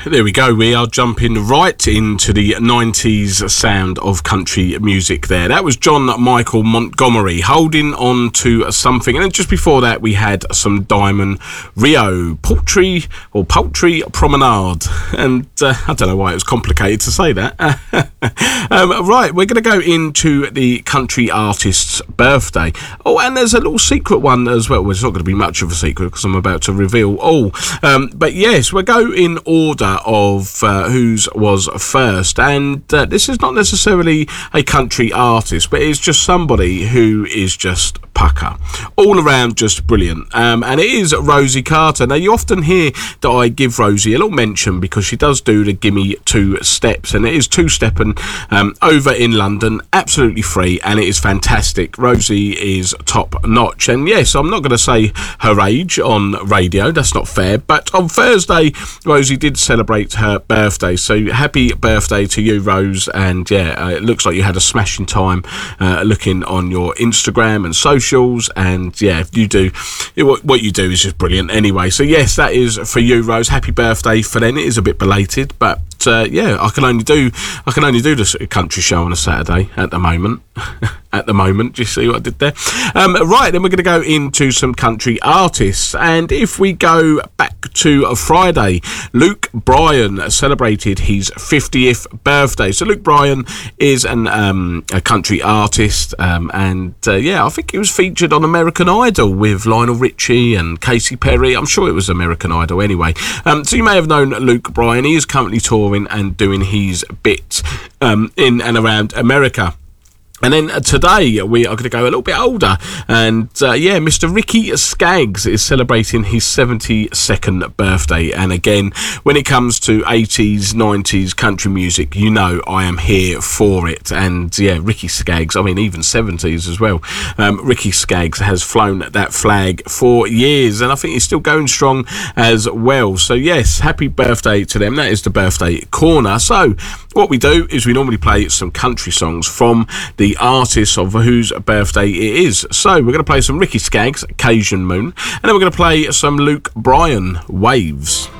There we go. We are jumping right into the 90s sound of country music there. That was John Michael Montgomery, Holding On To Something. And then just before that, we had some Diamond Rio, Poultry Promenade. And I don't know why it was complicated to say that. Right, we're going to go into the country artist's birthday. Oh, and there's a little secret one as well. Well, it's not going to be much of a secret because I'm about to reveal all. But yes, we'll go in order of whose was first, and this is not necessarily a country artist, but it's just somebody who is just pucker, all around just brilliant, and it is Rosie Carter. Now you often hear that I give Rosie a little mention because she does do the Gimme 2 Steps, and it is 2-stepping over in London, absolutely free, and it is fantastic. Rosie is top notch, and yes, I'm not going to say her age on radio, that's not fair, but on Thursday Rosie did celebrate her birthday, so happy birthday to you, Rose. And yeah, it looks like you had a smashing time looking on your Instagram and socials, and yeah, you do what you do is just brilliant anyway. So yes, that is for you, Rose. Happy birthday for then. It is a bit belated, but yeah, I can only do this country show on a Saturday at the moment. At the moment, do you see what I did there? Right, then we're going to go into some country artists, and if we go back to Friday, Luke Bryan celebrated his 50th birthday. So Luke Bryan is a country artist, and yeah, I think he was featured on American Idol with Lionel Richie and Katy Perry. I'm sure it was American Idol anyway. So you may have known Luke Bryan. He is currently touring and doing his bit in and around America. And then today we are going to go a little bit older, and yeah, Mr. Ricky Skaggs is celebrating his 72nd birthday. And again, when it comes to 80s, 90s country music, you know I am here for it. And yeah, Ricky Skaggs, I mean even 70s as well. Ricky Skaggs has flown that flag for years, and I think he's still going strong as well. So yes, happy birthday to them. That is the birthday corner. So what we do is we normally play some country songs from the artist of whose birthday it is. So we're going to play some Ricky Skaggs, Cajun Moon, and then we're going to play some Luke Bryan, Waves.